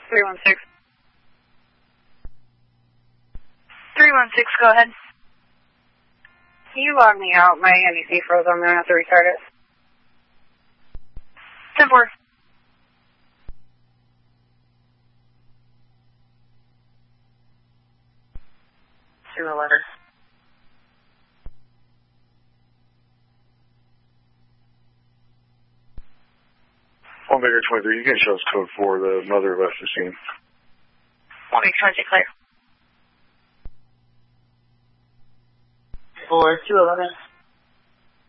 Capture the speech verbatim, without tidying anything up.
three one six. three one six, go ahead. Can you log me out? My N E C froze. I'm going to have to restart it. ten four. two eleven. One Baker twenty-three, you can show us code for the mother of Estacine. One Baker twenty-three, clear. four two eleven.